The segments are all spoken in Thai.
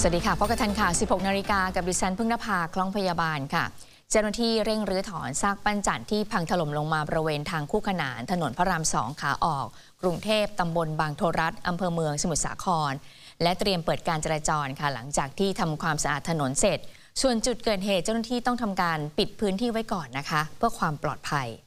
วัสดีค่ะพบกันทันข่าว 16 นาฬิกากับดิฉันพึ่งนภาคล่องพยาบาลค่ะเจ้าหน้าที่เร่งรื้อถอนซากปั้นจันทร์ที่พังถล่มลงมาบริเวณทางคู่ขนานถนนพระราม 2 ขาออกกรุงเทพตำบลบางโทรัฐอำเภอเมืองสมุทรสาครและเตรียมเปิดการจราจรค่ะหลังจากที่ทำความสะอาดถนนเสร็จส่วนจุดเกิดเหตุเจ้าหน้าที่ต้องทำการปิดพื้นที่ไว้ก่อนนะคะเพื่อความปลอดภัย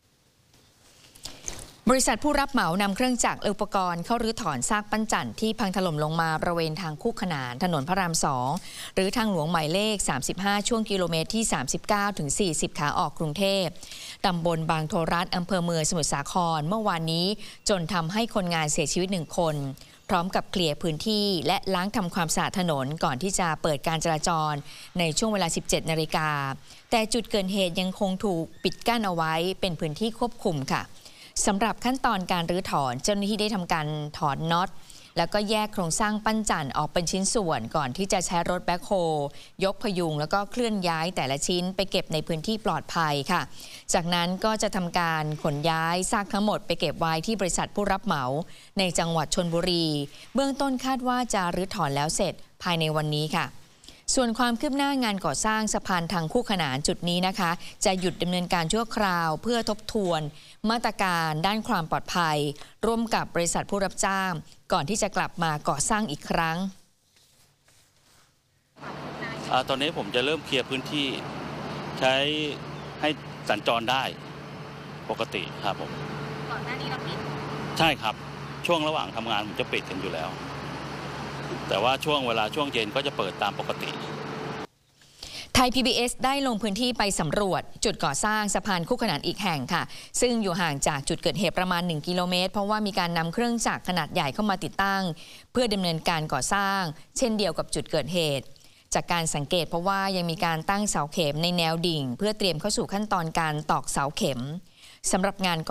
บริษัทผู้รับเหมานำเครื่องจักรและอุปกรณ์เข้ารื้อถอนซากปั้นจันทร์ที่พังถล่มลงมาบริเวณทางคู่ขนานถนนพระราม 2 หรือทางหลวงหมายเลข 35 ช่วงกิโลเมตรที่ 39 ถึง 40 ขาออกกรุงเทพตำบลบางโทรัฐอำเภอเมืองสมุทรสาครเมื่อวานนี้จนทำให้คนงานเสียชีวิต1 คนพร้อมกับเคลียร์พื้นที่และล้างทำความสะอาดถนนก่อนที่จะเปิดการจราจรในช่วงเวลา 17 นาฬิกาแต่จุดเกิดเหตุยังคงถูกปิดกั้นเอาไว้เป็นพื้นที่ควบคุมค่ะสำหรับขั้นตอนการรื้อถอนเจ้าหน้าที่ได้ทำการถอนน็อตแล้วก็แยกโครงสร้างปั้นจันทร์ออกเป็นชิ้นส่วนก่อนที่จะใช้รถแบ็คโฮยกพยุงแล้วก็เคลื่อนย้ายแต่ละชิ้นไปเก็บในพื้นที่ปลอดภัยค่ะจากนั้นก็จะทำการขนย้ายซากทั้งหมดไปเก็บไว้ที่บริษัทผู้รับเหมาในจังหวัดชลบุรีเบื้องต้นคาดว่าจะรื้อถอนแล้วเสร็จภายในวันนี้ค่ะส่วนความคืบหน้างานก่อสร้างสะพานทางคู่ขนานจุดนี้นะคะจะหยุดดำเนินการชั่วคราวเพื่อทบทวนมาตรการด้านความปลอดภัยร่วมกับบริษัทผู้รับจ้างก่อนที่จะกลับมาก่อสร้างอีกครั้งตอนนี้ผมจะเริ่มเคลียร์พื้นที่ใช้ให้สัญจรได้ปกติครับผมก่อนหน้านี้เราปิดใช่ครับช่วงระหว่างทำงานผมจะปิดกันอยู่แล้วแต่ว่าช่วงเวลาช่วงเย็นก็จะเปิดตามปกติไทย PBS ได้ลงพื้นที่ไปสำรวจจุดก่อสร้างสะพานคู่ขนานอีกแห่งค่ะซึ่งอยู่ห่างจากจุดเกิดเหตุประมาณ1 กิโลเมตรเพราะว่ามีการนำเครื่องจักรขนาดใหญ่เข้ามาติดตั้งเพื่อดำเนินการก่อสร้างเช่นเดียวกับจุดเกิดเหตุจากการสังเกตเพราะว่ายังมีการตั้งเสาเข็มในแนวดิ่งเพื่อเตรียมเข้าสู่ขั้นตอนการตอกเสาเข็มสำหรับงาน